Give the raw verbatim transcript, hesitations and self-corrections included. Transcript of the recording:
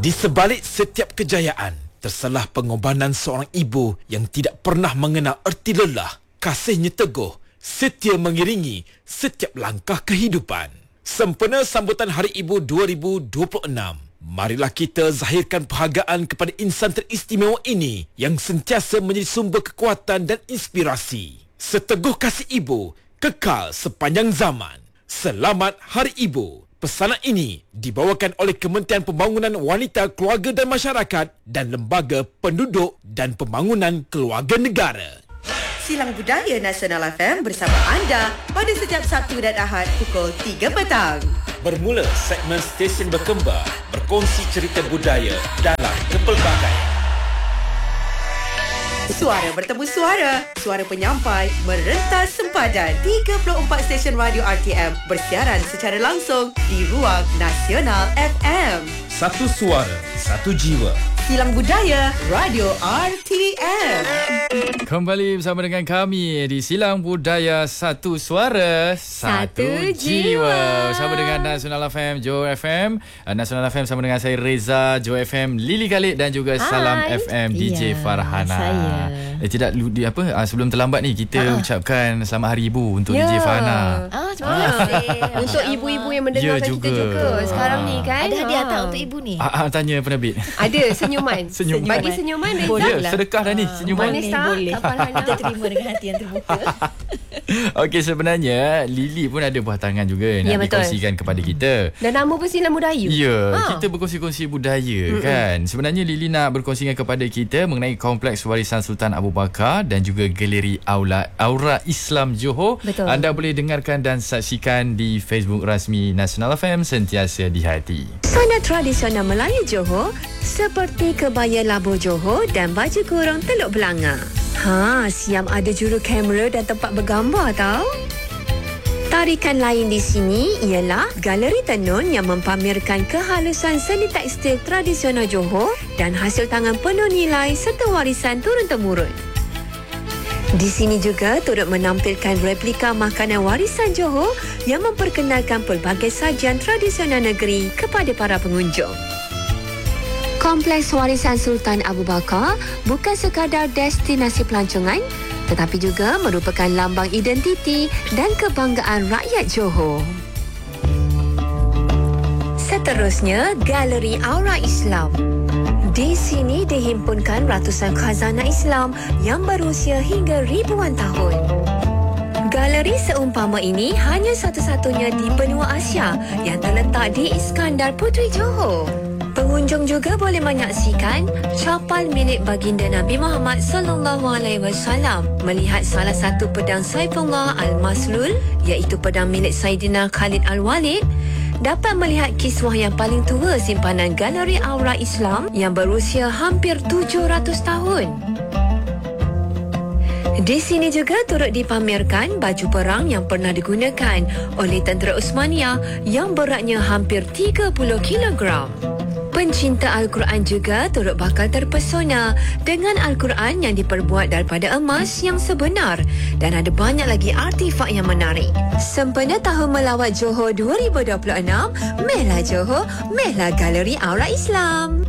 Di sebalik setiap kejayaan, terselah pengorbanan seorang ibu yang tidak pernah mengenal erti lelah. Kasihnya teguh, setia mengiringi setiap langkah kehidupan. Sempena sambutan Hari Ibu dua ribu dua puluh enam, marilah kita zahirkan perhargaan kepada insan teristimewa ini yang sentiasa menjadi sumber kekuatan dan inspirasi. Seteguh kasih ibu, kekal sepanjang zaman. Selamat Hari Ibu. Pesanan ini dibawakan oleh Kementerian Pembangunan Wanita, Keluarga dan Masyarakat dan Lembaga Penduduk dan Pembangunan Keluarga Negara. Silang Budaya Nasional F M bersama anda pada setiap Sabtu dan Ahad pukul tiga petang. Bermula segmen Stesen Berkembar, berkongsi cerita budaya dalam kepelbagaian. Suara bertemu suara, suara penyampai merentas sempadan. tiga puluh empat stesen radio R T M bersiaran secara langsung di ruang Nasional F M. Satu suara, satu jiwa. Silang Budaya Radio R T M. Kembali bersama dengan kami di Silang Budaya Satu Suara Satu, Satu Jiwa. Bersama dengan Nasional F M, Joe F M. Nasional F M sama dengan saya Reza, Joe F M, Lily Khalid dan juga Hai. Salam F M, D J ya, Farhana. Saya. Eh, tidak di apa sebelum terlambat ni kita uh-huh. ucapkan Selamat Hari Ibu untuk yeah. D J Farhana. Ah, terima kasih. Untuk ibu-ibu yang mendengarkan ya, juga. kita juga sekarang ni kan. Ada hadiah tak untuk ibu ni? Ah, ah, tanya penerbit. Ada senyuman. senyuman. Bagi senyuman Reza. Boleh lah. Sedekah dah ni senyuman. Boleh, boleh. Kita terima dengan hati yang terbuka. Okey, sebenarnya Lily pun ada buah tangan juga ya, nak betul. dikongsikan kepada kita. Dan nama pun Silang Budaya. Ya, ha. kita berkongsi-kongsi budaya Mm-mm. kan. Sebenarnya Lily nak berkongsikan kepada kita mengenai Kompleks Warisan Sultan Abu Bakar dan juga Galeri Aula Aura Islam Johor. Betul. Anda boleh dengarkan dan saksikan di Facebook rasmi Nasional F M, sentiasa di hati. Busana tradisional Melayu Johor seperti kebaya labuh Johor dan baju kurung Teluk Belanga. Ha, siam ada juru kamera dan tempat bergambar tau. Tarikan lain di sini ialah Galeri Tenun yang mempamerkan kehalusan seni tekstil tradisional Johor dan hasil tangan penuh nilai serta warisan turun-temurun. Di sini juga turut menampilkan replika makanan warisan Johor yang memperkenalkan pelbagai sajian tradisional negeri kepada para pengunjung. Kompleks Warisan Sultan Abu Bakar bukan sekadar destinasi pelancongan tetapi juga merupakan lambang identiti dan kebanggaan rakyat Johor. Seterusnya, Galeri Aura Islam. Di sini dihimpunkan ratusan khazanah Islam yang berusia hingga ribuan tahun. Galeri seumpama ini hanya satu-satunya di benua Asia yang terletak di Iskandar Puteri Johor. Pengunjung juga boleh menyaksikan capal milik baginda Nabi Muhammad sallallahu alaihi wasallam, melihat salah satu pedang Saifullah Al-Maslul iaitu pedang milik Saidina Khalid Al-Walid, dapat melihat kiswah yang paling tua simpanan Galeri Aura Islam yang berusia hampir tujuh ratus tahun. Di sini juga turut dipamerkan baju perang yang pernah digunakan oleh tentera Uthmaniyah yang beratnya hampir tiga puluh kilogram. Pencinta Al-Quran juga turut bakal terpesona dengan Al-Quran yang diperbuat daripada emas yang sebenar dan ada banyak lagi artifak yang menarik. Sempena Tahun Melawat Johor dua ribu dua puluh enam, mehlah Johor, mehlah Galeri Aura Islam.